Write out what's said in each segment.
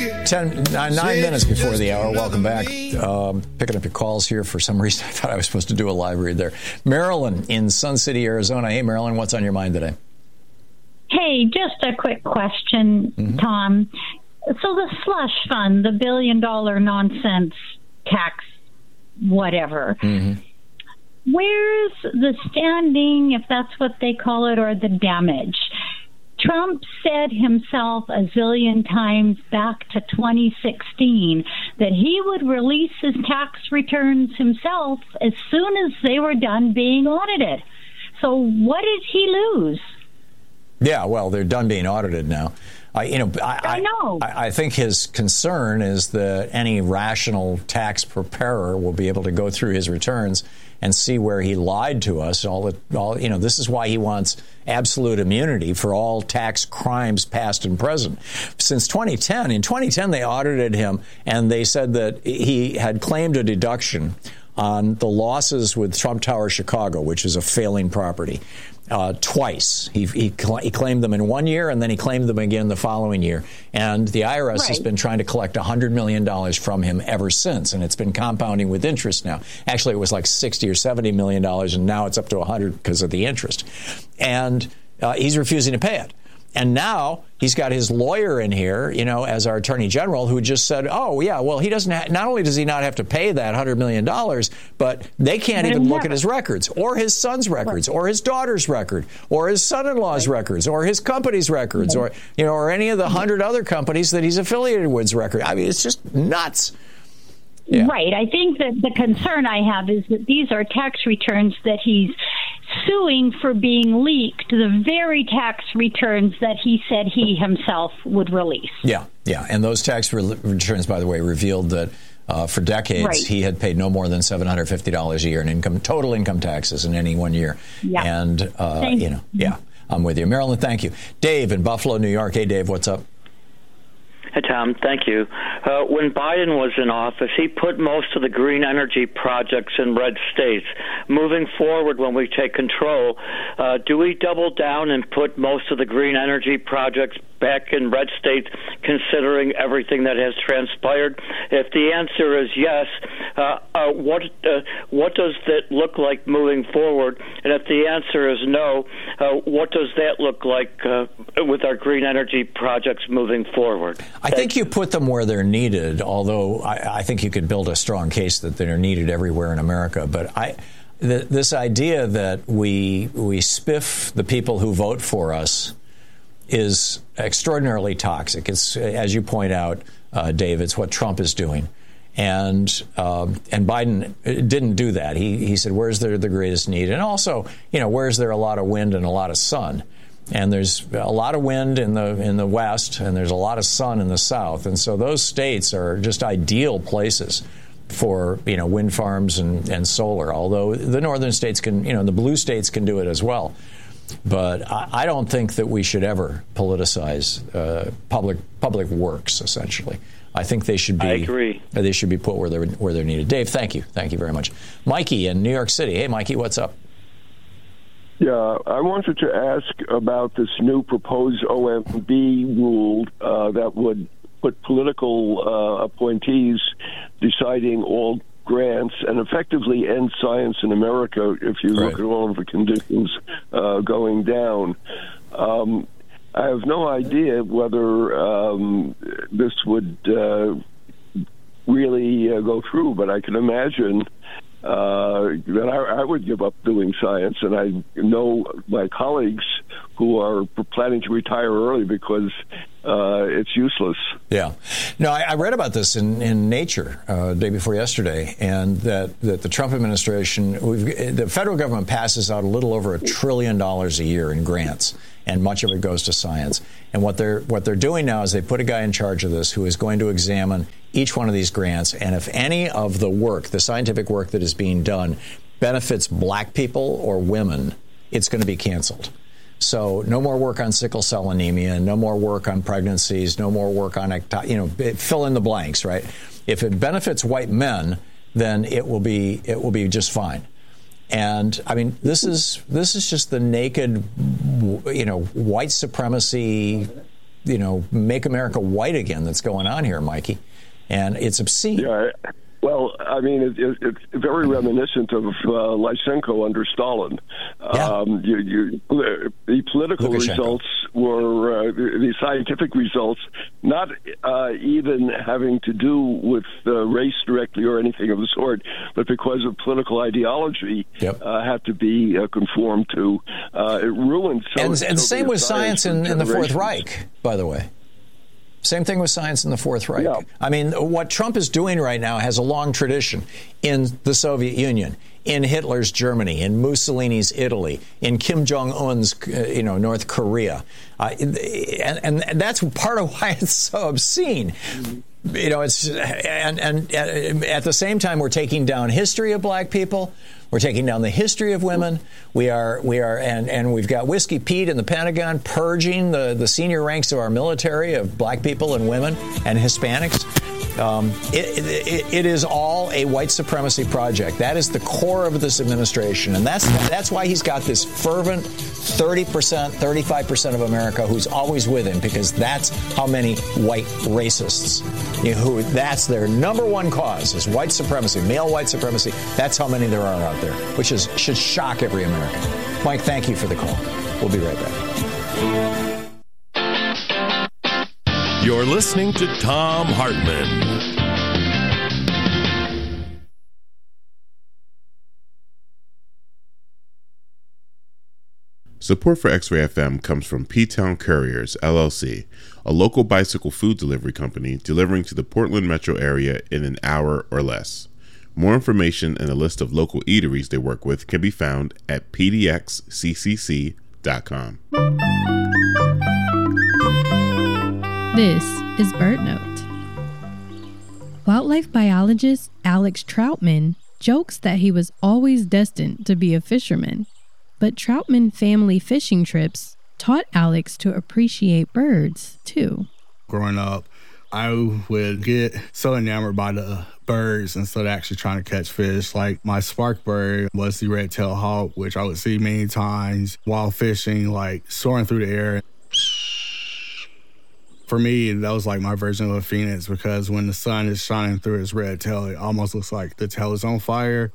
9 minutes before the hour. Welcome back. Picking up your calls here. For some reason, I thought I was supposed to do a live read there. Marilyn in Sun City, Arizona. Hey, Marilyn, what's on your mind today? Hey, just a quick question, Tom. So the slush fund, the $1 billion nonsense tax, whatever, where's the standing, if that's what they call it, or the damage? Trump said himself a zillion times back to 2016 that he would release his tax returns himself as soon as they were done being audited. So what did he lose? Yeah, well, they're done being audited now. I know. I think his concern is that any rational tax preparer will be able to go through his returns and see where he lied to us. This is why he wants absolute immunity for all tax crimes past and present. Since 2010, in 2010, they audited him and they said that he had claimed a deduction on the losses with Trump Tower Chicago, which is a failing property. Twice. He claimed them in 1 year, and then he claimed them again the following year. And the IRS has been trying to collect $100 million from him ever since, and it's been compounding with interest now. Actually, it was like $60 or $70 million, and now it's up to 100 because of the interest. And he's refusing to pay it. And now he's got his lawyer in here, as our attorney general, who just said, oh, yeah, well, he doesn't not only does he not have to pay that $100 million, but they can't even look at his records or his son's records or his daughter's record or his son-in-law's records or his company's records or any of the 100 other companies that he's affiliated with's record. I mean, it's just nuts. Yeah. Right. I think that the concern I have is that these are tax returns that he's suing for being leaked, the very tax returns that he said he himself would release. Yeah. And those tax returns, by the way, revealed that for decades he had paid no more than $750 a year in total income taxes in any 1 year. Yeah. And, I'm with you. Marilyn, thank you. Dave in Buffalo, New York. Hey, Dave, what's up? Hey, Tom, thank you. When Biden was in office, he put most of the green energy projects in red states. Moving forward, when we take control, do we double down and put most of the green energy projects back in red states, considering everything that has transpired? If the answer is yes, what does that look like moving forward? And if the answer is no, what does that look like with our green energy projects moving forward? I think you put them where they're needed, although I think you could build a strong case that they're needed everywhere in America. But this idea that we spiff the people who vote for us is extraordinarily toxic. It's, as you point out, Dave, it's what Trump is doing. And Biden didn't do that. He said, where's there the greatest need? And also, where's there a lot of wind and a lot of sun? And there's a lot of wind in the west, and there's a lot of sun in the south. And so those states are just ideal places for, wind farms and solar, although the northern states can, the blue states can do it as well. But I don't think that we should ever politicize public works, essentially. I think they should be. I agree. They should be put where they're needed. Dave, thank you. Thank you very much. Mikey in New York City. Hey, Mikey, what's up? Yeah, I wanted to ask about this new proposed OMB rule that would put political appointees deciding all grants and effectively end science in America if you look at all of the conditions going down. I have no idea whether this would really go through, but I can imagine that I would give up doing science, and I know my colleagues who are planning to retire early because it's useless. Yeah. No, I read about this in Nature day before yesterday, and that the Trump administration, the federal government passes out a little over $1 trillion a year in grants, and much of it goes to science. And what they're doing now is they put a guy in charge of this who is going to examine each one of these grants, and if any of the work, the scientific work that is being done, benefits black people or women, it's going to be canceled. So no more work on sickle cell anemia, no more work on pregnancies, no more work on, fill in the blanks, right? If it benefits white men, then it will be just fine. And I mean, this is just the naked, white supremacy Make America White Again that's going on here, Mikey. And it's obscene. Yeah. Well, I mean, it's very reminiscent of Lysenko under Stalin. The political results were the scientific results, not even having to do with race directly or anything of the sort, but because of political ideology, had to be conformed to. It ruined. And the same with science in the Fourth Reich, by the way. Same thing with science in the Fourth Reich. Yeah. I mean, what Trump is doing right now has a long tradition in the Soviet Union, in Hitler's Germany, in Mussolini's Italy, in Kim Jong-un's, North Korea. And that's part of why it's so obscene. It's and at the same time, we're taking down history of black people. We're taking down the history of women. We are, and we've got Whiskey Pete in the Pentagon purging the senior ranks of our military of black people and women and Hispanics. It is all a white supremacy project. That is the core of this administration, and that's why he's got this fervent 30%, 35% of America who's always with him, because that's how many white racists, that's their number one cause is white supremacy, male white supremacy. That's how many there are out there, which should shock every American. Mike, thank you for the call. We'll be right back. You're listening to Thom Hartmann. Support for X-Ray FM comes from P-Town Couriers, LLC, a local bicycle food delivery company delivering to the Portland metro area in an hour or less. More information and a list of local eateries they work with can be found at pdxccc.com. This is BirdNote. Wildlife biologist Alex Troutman jokes that he was always destined to be a fisherman. But Troutman family fishing trips taught Alex to appreciate birds, too. Growing up, I would get so enamored by the birds instead of actually trying to catch fish. Like my spark bird was the red-tailed hawk, which I would see many times while fishing, like soaring through the air. For me, that was like my version of a phoenix, because when the sun is shining through its red tail, it almost looks like the tail is on fire.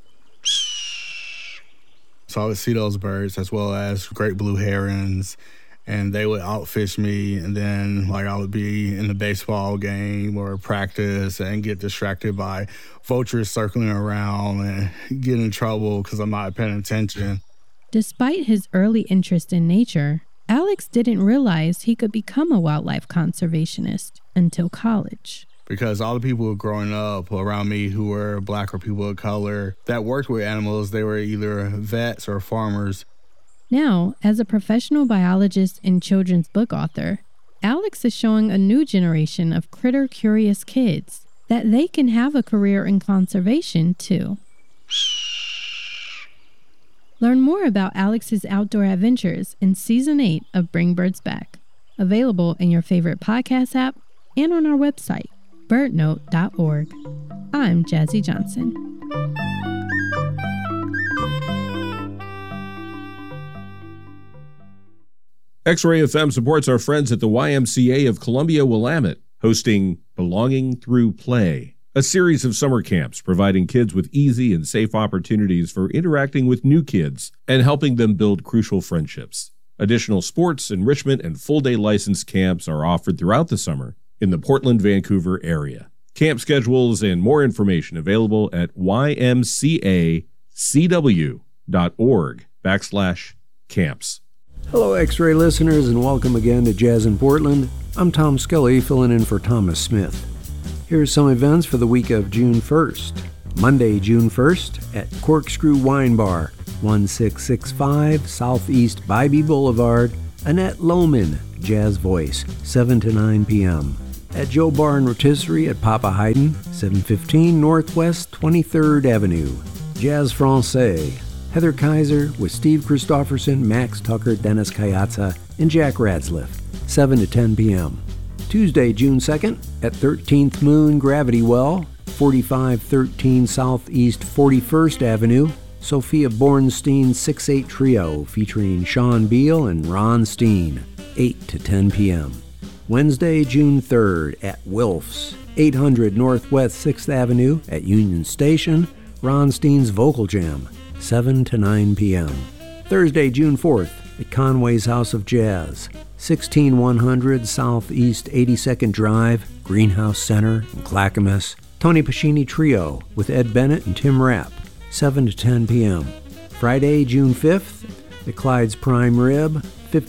So I would see those birds as well as great blue herons, and they would outfish me. And then I would be in the baseball game or practice and get distracted by vultures circling around and get in trouble because I'm not paying attention. Despite his early interest in nature, Alex didn't realize he could become a wildlife conservationist until college. Because all the people growing up around me who were black or people of color that worked with animals, they were either vets or farmers. Now, as a professional biologist and children's book author, Alex is showing a new generation of critter-curious kids that they can have a career in conservation, too. Learn more about Alex's outdoor adventures in Season 8 of Bring Birds Back, available in your favorite podcast app and on our website, birdnote.org. I'm Jazzy Johnson. X-Ray FM supports our friends at the YMCA of Columbia Willamette, hosting Belonging Through Play, a series of summer camps providing kids with easy and safe opportunities for interacting with new kids and helping them build crucial friendships. Additional sports, enrichment, and full-day licensed camps are offered throughout the summer in the Portland-Vancouver area. Camp schedules and more information available at ymcacw.org/camps. Hello, X-Ray listeners, and welcome again to Jazz in Portland. I'm Tom Scully, filling in for Thomas Smith. Here's some events for the week of June 1st. Monday, June 1st, at Corkscrew Wine Bar, 1665 Southeast Bybee Boulevard, Annette Lohman, Jazz Voice, 7 to 9 p.m. At Joe Bar and Rotisserie at Papa Haydn, 715 Northwest 23rd Avenue. Jazz Francais, Heather Kaiser with Steve Christofferson, Max Tucker, Dennis Kayatsa, and Jack Radsliff, 7 to 10 p.m. Tuesday, June 2nd, at 13th Moon Gravity Well, 4513 Southeast 41st Avenue, Sophia Bornstein 6/8 Trio featuring Sean Beal and Ron Steen, 8 to 10 p.m. Wednesday, June 3rd at Wilf's, 800 Northwest 6th Avenue at Union Station, Ron Steen's Vocal Jam, 7 to 9 p.m. Thursday, June 4th at Conway's House of Jazz, 16100 Southeast 82nd Drive, Greenhouse Center in Clackamas. Tony Pacini Trio with Ed Bennett and Tim Rapp, 7 to 10 p.m. Friday, June 5th at Clyde's Prime Rib,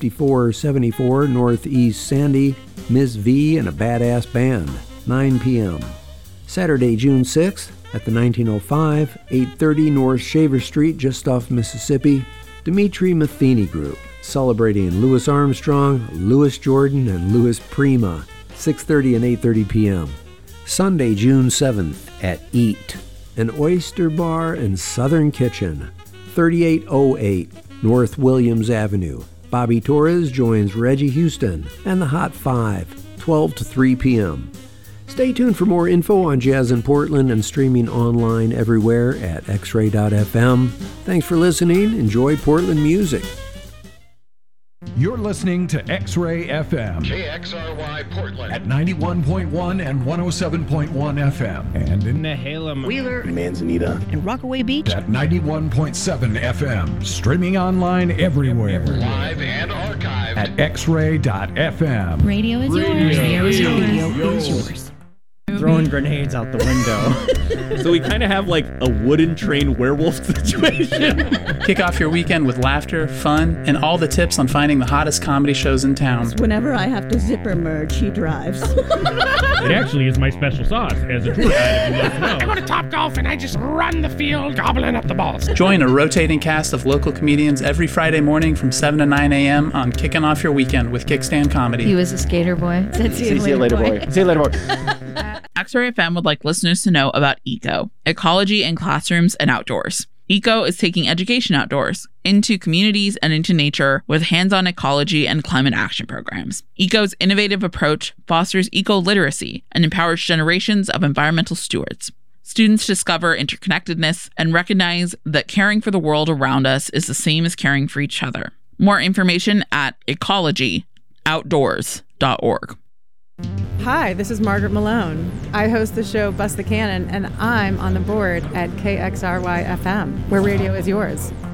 5474 Northeast Sandy, Ms. V and a Badass Band, 9 p.m. Saturday, June 6th at the 1905, 830 North Shaver Street, just off Mississippi, Dimitri Matheny Group, celebrating Louis Armstrong, Louis Jordan, and Louis Prima, 6:30 and 8:30 p.m. Sunday, June 7th at Eat, an oyster bar and southern kitchen, 3808 North Williams Avenue. Bobby Torres joins Reggie Houston and the Hot Five, 12 to 3 p.m. Stay tuned for more info on Jazz in Portland and streaming online everywhere at xray.fm. Thanks for listening. Enjoy Portland music. You're listening to X-Ray FM. KXRY Portland. At 91.1 and 107.1 FM. And in Nehalem, Wheeler, Manzanita, and Rockaway Beach. At 91.7 FM. Streaming online everywhere. Live and archived. At xray.fm. Radio is yours. Radio is yours. Radio is yours. Throwing grenades out the window. So we kind of have like a wooden train werewolf situation. Kick off your weekend with laughter, fun, and all the tips on finding the hottest comedy shows in town. Whenever I have to zipper merge, he drives. It actually is my special sauce as a tour guide, if you'd like to know. I go to Topgolf and I just run the field gobbling up the balls. Join a rotating cast of local comedians every Friday morning from 7 to 9 a.m. on Kicking Off Your Weekend with Kickstand Comedy. He was a skater boy. See you later, boy. See you later, boy. X-Ray FM would like listeners to know about ECO, Ecology in Classrooms and Outdoors. ECO is taking education outdoors, into communities and into nature with hands-on ecology and climate action programs. ECO's innovative approach fosters eco-literacy and empowers generations of environmental stewards. Students discover interconnectedness and recognize that caring for the world around us is the same as caring for each other. More information at ecologyoutdoors.org. Hi, this is Margaret Malone. I host the show Bust the Cannon, and I'm on the board at KXRY FM, where radio is yours.